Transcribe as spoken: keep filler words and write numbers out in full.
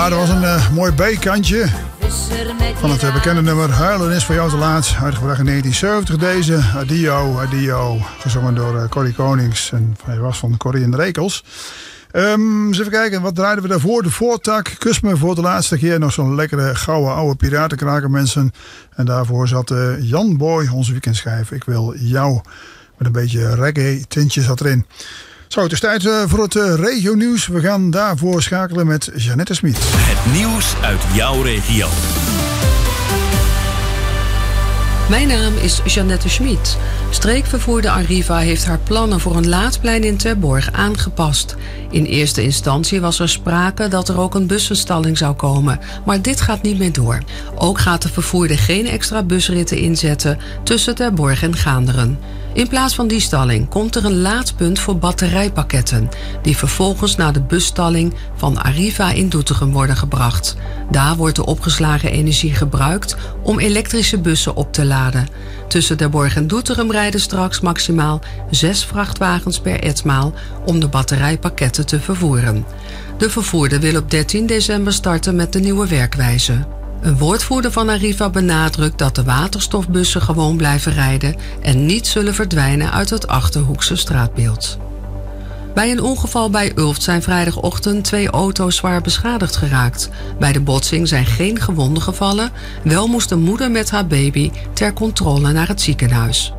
Ja, dat was een uh, mooi B-kantje van het uh, bekende nummer Huilen is voor jou te laat. Uitgebracht in negentien zeventig deze. Adio, Adio. Gezongen door uh, Corrie Konings. En hij was van Corrie en de Rekels. Um, eens even kijken, wat draaiden we daarvoor? De voortak, Kus me voor de laatste keer. Nog zo'n lekkere gouden oude piratenkraker mensen. En daarvoor zat uh, Jan Boy, onze weekendschijf. Ik wil jou. Met een beetje reggae tintje zat erin. Zo, het is tijd uh, voor het uh, regio-nieuws. We gaan daarvoor schakelen met Jeannette Smit. Het nieuws uit jouw regio. Mijn naam is Jeannette Smit. Streekvervoerder Arriva heeft haar plannen voor een laadplein in Terborg aangepast. In eerste instantie was er sprake dat er ook een bussenstalling zou komen, maar dit gaat niet meer door. Ook gaat de vervoerder geen extra busritten inzetten tussen Terborg en Gaanderen. In plaats van die stalling komt er een laadpunt voor batterijpakketten, die vervolgens naar de busstalling van Arriva in Doetinchem worden gebracht. Daar wordt de opgeslagen energie gebruikt om elektrische bussen op te laden. Tussen Terborg en Doetinchem rijden straks maximaal zes vrachtwagens per etmaal om de batterijpakketten te vervoeren. De vervoerder wil op dertien december starten met de nieuwe werkwijze. Een woordvoerder van Arriva benadrukt dat de waterstofbussen gewoon blijven rijden en niet zullen verdwijnen uit het Achterhoekse straatbeeld. Bij een ongeval bij Ulft zijn vrijdagochtend twee auto's zwaar beschadigd geraakt. Bij de botsing zijn geen gewonden gevallen. Wel moest de moeder met haar baby ter controle naar het ziekenhuis.